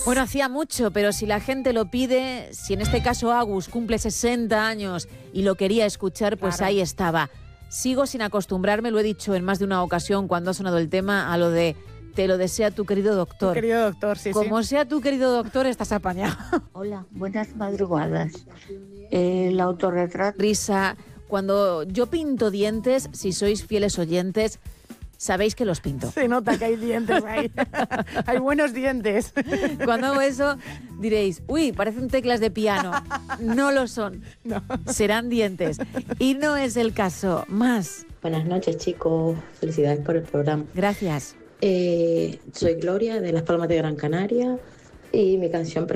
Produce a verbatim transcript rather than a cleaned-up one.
Bueno, hacía mucho, pero si la gente lo pide, si en este caso Agus cumple sesenta años y lo quería escuchar, pues Claro. ahí estaba. Sigo sin acostumbrarme, lo he dicho en más de una ocasión cuando ha sonado el tema, a lo de te lo desea tu querido doctor. Tu querido doctor, sí, Como sí. sea tu querido doctor, estás apañado. Hola, buenas madrugadas. El autorretrato. Risa, cuando yo pinto dientes, si sois fieles oyentes, sabéis que los pinto. Se nota que hay dientes ahí. Hay buenos dientes. Cuando hago eso, diréis, uy, parecen teclas de piano. No lo son. No. Serán dientes. Y no es el caso. Más. Buenas noches, chicos. Felicidades por el programa. Gracias. Eh, soy Gloria, de Las Palmas de Gran Canaria, y mi canción